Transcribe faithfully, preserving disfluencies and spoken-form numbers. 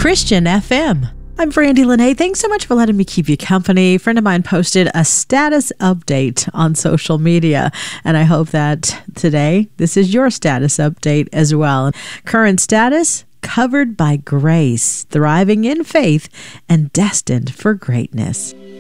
Christian F M. I'm Brandy Lene. Thanks so much for letting me keep you company. A friend of mine posted a status update on social media, and I hope that today this is your status update as well. Current status: covered by grace, thriving in faith, and destined for greatness.